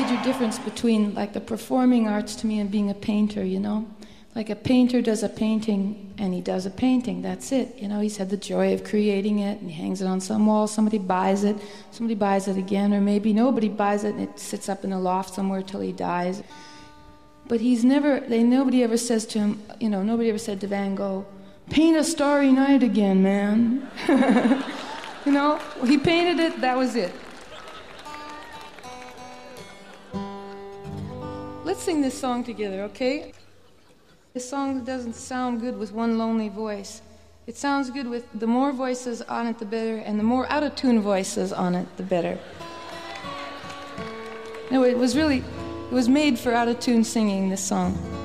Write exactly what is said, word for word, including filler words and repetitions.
major difference between like the performing arts to me and being a painter, you know? Like a painter does a painting and he does a painting, that's it. You know, he's had the joy of creating it and he hangs it on some wall, somebody buys it, somebody buys it again, or maybe nobody buys it and it sits up in a loft somewhere till he dies. But he's never, they, nobody ever says to him, you know, nobody ever said to Van Gogh, paint a starry night again, man. You know, he painted it, that was it. Let's sing this song together, okay? This song doesn't sound good with one lonely voice. It sounds good with the more voices on it, the better, and the more out-of-tune voices on it, the better. No, it was really, it was made for out-of-tune singing, this song.